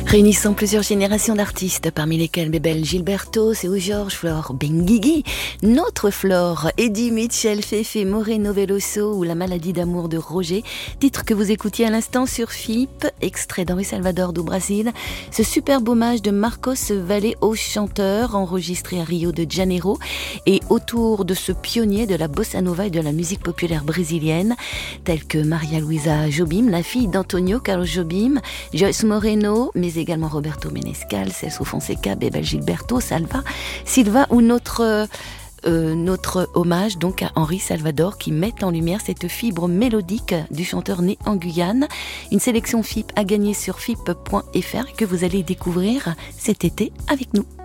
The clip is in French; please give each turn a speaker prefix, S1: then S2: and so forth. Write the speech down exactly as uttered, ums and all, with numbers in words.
S1: Réunissant plusieurs générations d'artistes, parmi lesquels Bebel Gilberto, Seu Jorge, Flore Benguigui, notre Flore, Eddie Mitchell, Fefe Moreno Veloso ou La maladie d'amour de Roger, titre que vous écoutiez à l'instant sur F I P, extrait d'Henri Salvador do Brasil, ce superbe hommage de Marcos Valle au chanteur, enregistré à Rio de Janeiro, et autour de ce pionnier de la bossa nova et de la musique populaire brésilienne, tels que Maria Luisa Jobim, la fille d'Antonio Carlos Jobim, Joyce Moreno, mais également Roberto Menescal, Celso Fonseca, Bebel Gilberto, Salva, Silva ou notre, euh, notre hommage donc à Henri Salvador qui met en lumière cette fibre mélodique du chanteur né en Guyane. Une sélection F I P à gagner sur F I P point F R que vous allez découvrir cet été avec nous.